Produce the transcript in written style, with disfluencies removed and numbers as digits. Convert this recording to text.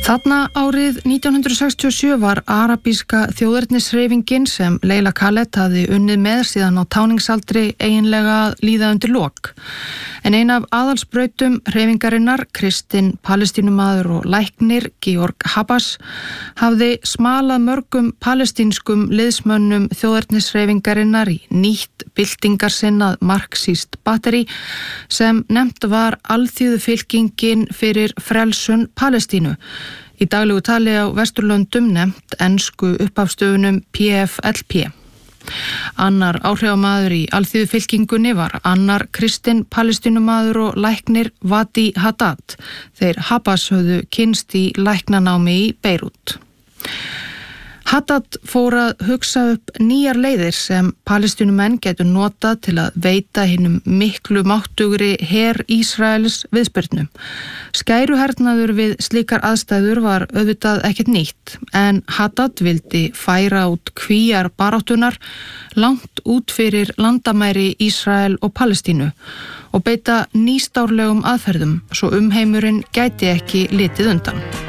Þarna árið 1967 var arabíska þjóðernishreyfingin sem Leila Khaled hafði unnið með síðan á táningsaldri eiginlega að líða undir lok. En ein af aðalsbrautum hreyfingarinnar, kristinn palestínumaður og læknir Georg Habas, hafði smalað mörgum palestínskum liðsmönnum þjóðernishreyfingarinnar í nýtt byltingarsinnað marxískt batteri sem nefnt var alþýðufylkingin fyrir frelsun Palestínu. Í daglegu tali á Vesturlöndum nefnt ensku upphafstöfunum PFLP. Annar áhrifamaður í alþýðufylkingunni var annar kristinn palestínumaður og læknir Wadi Haddad. Þeir Habas höfðu kynnst í læknanámi í Beirút. Haddad fór að hugsa upp nýjar leiðir sem palestínumenn gætu notað til að veita hinum miklu máttugri her Ísraels viðspyrnu. Skæruhernaður við slíkar aðstæður var auðvitað ekkert nýtt, en Haddad vildi færa út kvíar baráttunar langt út fyrir landamæri Ísrael og Palestínu og beita nýstárlegum aðferðum svo umheimurinn gæti ekki litið undan.